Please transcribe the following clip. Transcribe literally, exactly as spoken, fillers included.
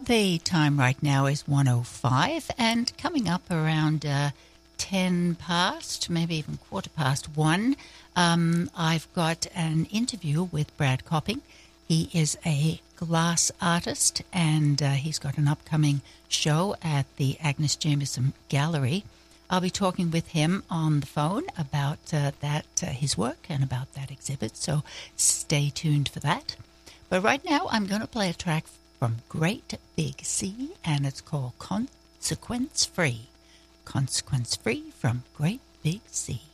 The time right now is one oh five, and coming up around uh, ten past, maybe even quarter past one, um, I've got an interview with Brad Copping. He is a glass artist, and uh, he's got an upcoming show at the Agnes Jameson Gallery. I'll be talking with him on the phone about uh, that, uh, his work, and about that exhibit, so stay tuned for that. But right now, I'm going to play a track from Great Big Sea, and it's called Consequence Free. Consequence Free from Great Big Sea.